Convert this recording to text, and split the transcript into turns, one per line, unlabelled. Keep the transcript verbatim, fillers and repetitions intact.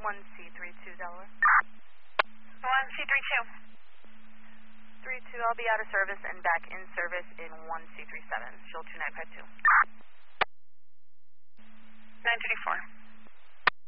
one C three two Delaware.
one C three two.
three two, I'll be out of service and back in service in one C three seven. Shield two nine five two.